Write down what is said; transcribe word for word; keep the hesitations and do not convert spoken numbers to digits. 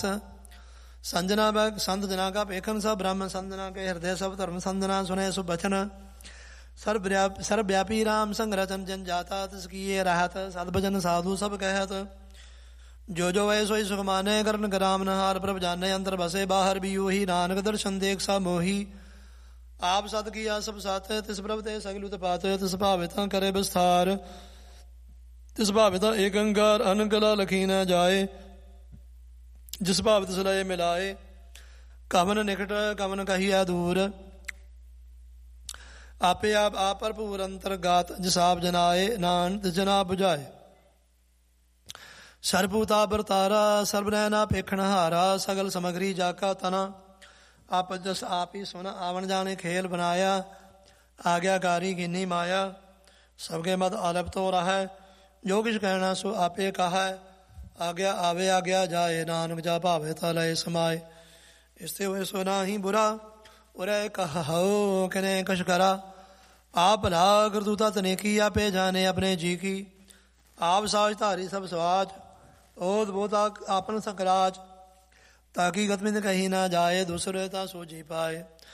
संजना व संत जना का पेखन सब ब्राह्मण संजना के हृदय सब धर्म संजना सुने सुख बचन सर्वव्यापी सर्वव्यापी राम संग रचन जन जाता तस्किए राहत सदभजन साधु सब कहत जो जो वै सोई सुख माने करण कराम नहार प्रभ जाने अंतर बसे बाहर भी ही नानक दर्शन देख सा मोही आप सत किया सब साथ तिस प्रभ ते सगल उत्पात तिस भाविता करे विस्तार तिस भाविता एक अंकार अनकला लखी न जाए जिस भाव तिस लय मिलाए कवन निकट कवन कहिया दूर आपे आप आप भरपूर अंतर्गात जिस आप जनाए नान तिस जना बुझाए सर्वभूता बरतारा सर्वनैना पेखण हारा सगल समगरी जाका तना आप जस आप ही सुन आवन जाने खेल बनाया आज्ञाकारी गिनी माया सबके मत आलप तो रहा है जो कुछ कहना सो आपे कहा है आज्ञा आवे आज्ञा जाए नानक जा भावे तलय समाए इसते हुए सुना ही बुरा उरे कहो कने कश करा आप भला करतूता तने की आपे जाने अपने जी की आप साज धारी सब स्वाज ओद बोता आपन संकराज ताकि गतमिंद कही ना जाए दूसरे ता सो जी पाए